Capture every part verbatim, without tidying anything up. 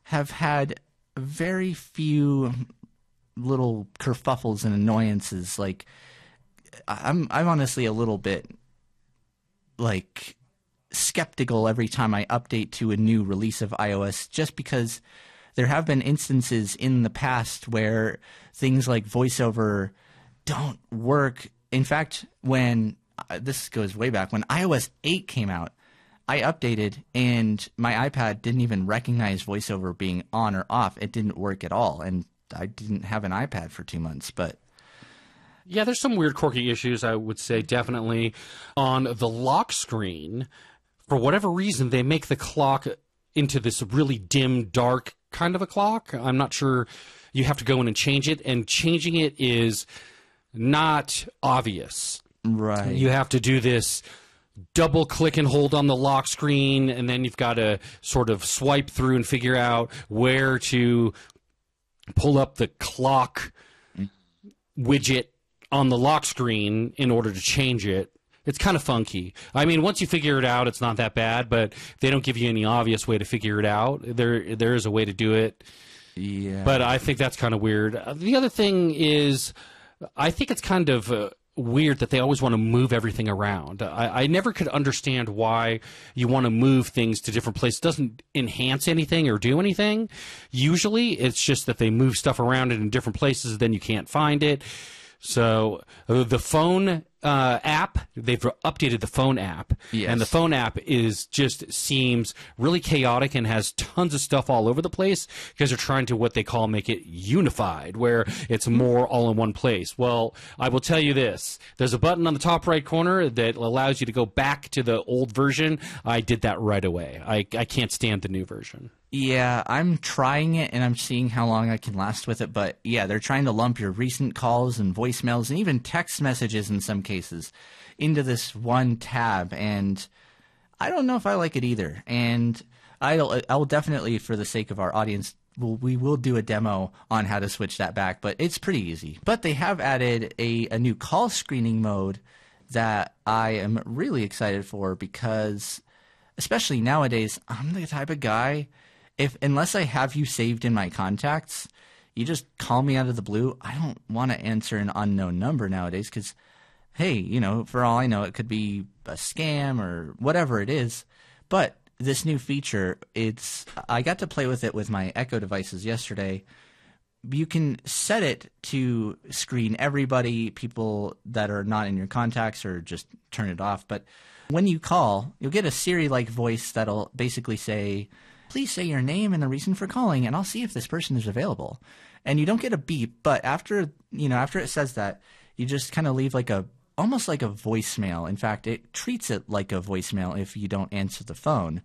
have had very few little kerfuffles and annoyances. Like, I'm I'm honestly a little bit like skeptical every time I update to a new release of iOS, just because there have been instances in the past where things like VoiceOver don't work. In fact, when uh, this goes way back, when iOS eight came out, I updated and my iPad didn't even recognize VoiceOver being on or off. It didn't work at all, and I didn't have an iPad for two months. But yeah, there's some weird, quirky issues, I would say, definitely. On the lock screen, for whatever reason, they make the clock into this really dim, dark kind of a clock. I'm not sure. You have to go in and change it, and changing it is not obvious. Right. You have to do this double click and hold on the lock screen, and then you've got to sort of swipe through and figure out where to pull up the clock widget on the lock screen in order to change it. It's kind of funky. I mean, once you figure it out, it's not that bad, but they don't give you any obvious way to figure it out. There, there is a way to do it. Yeah. But I think that's kind of weird. The other thing is, I think it's kind of uh, weird that they always want to move everything around. I, I never could understand why you want to move things to different places. It doesn't enhance anything or do anything. Usually, it's just that they move stuff around in different places, then you can't find it. So uh, the phone uh, app, they've updated the phone app, yes. and the phone app is just seems really chaotic and has tons of stuff all over the place because they're trying to what they call make it unified, where it's more all in one place. Well, I will tell you this. There's a button on the top right corner that allows you to go back to the old version. I did that right away. I, I can't stand the new version. Yeah, I'm trying it, and I'm seeing how long I can last with it. But, yeah, they're trying to lump your recent calls and voicemails and even text messages in some cases into this one tab. And I don't know if I like it either. And I'll, I'll definitely, for the sake of our audience, we'll, we will do a demo on how to switch that back. But it's pretty easy. But they have added a, a new call screening mode that I am really excited for because, especially nowadays, I'm the type of guy... If unless I have you saved in my contacts, you just call me out of the blue. I don't want to answer an unknown number nowadays because, hey, you know, for all I know, it could be a scam or whatever it is. But this new feature, it's I got to play with it with my Echo devices yesterday. You can set it to screen everybody, people that are not in your contacts, or just turn it off. But when you call, you'll get a Siri-like voice that'll basically say, please say your name and the reason for calling, and I'll see if this person is available. And you don't get a beep, but after you know, after it says that, you just kind of leave like a almost like a voicemail. In fact, it treats it like a voicemail if you don't answer the phone.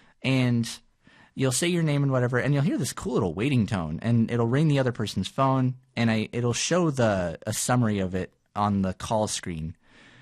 And you'll say your name and whatever, and you'll hear this cool little waiting tone, and it'll ring the other person's phone, and I it'll show the a summary of it on the call screen.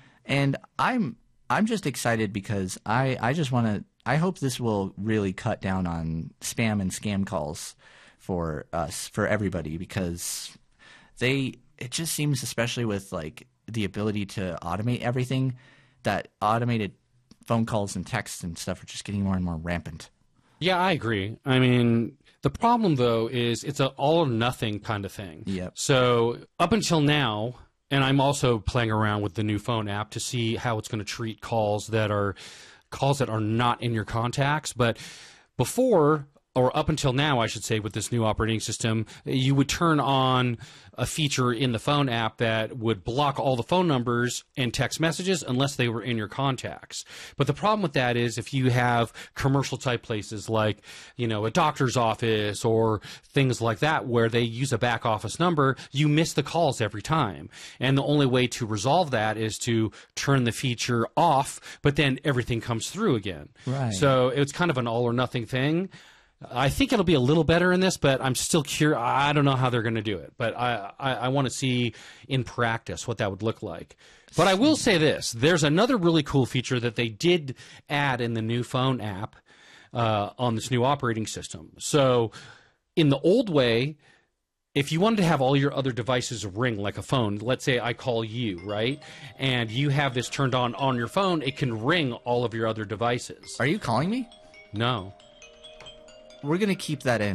And I'm I'm just excited because I I just want to. I hope this will really cut down on spam and scam calls for us, for everybody, because they it just seems, especially with like the ability to automate everything, that automated phone calls and texts and stuff are just getting more and more rampant. Yeah, I agree. I mean, the problem though is it's an all or nothing kind of thing. Yep. So up until now, and I'm also playing around with the new phone app to see how it's going to treat calls that are calls that are not in your contacts. But before, or up until now, I should say, with this new operating system, you would turn on a feature in the phone app that would block all the phone numbers and text messages unless they were in your contacts. But the problem with that is if you have commercial type places like, you know, a doctor's office or things like that where they use a back office number, you miss the calls every time. And the only way to resolve that is to turn the feature off, but then everything comes through again. Right. So it's kind of an all or nothing thing. I think it'll be a little better in this, but I'm still curious. I don't know how they're going to do it, but I, I, I want to see in practice what that would look like. But I will say this. There's another really cool feature that they did add in the new phone app uh, on this new operating system. So in the old way, if you wanted to have all your other devices ring like a phone, let's say I call you, right? And you have this turned on on your phone, it can ring all of your other devices. Are you calling me? No. We're going to keep that in.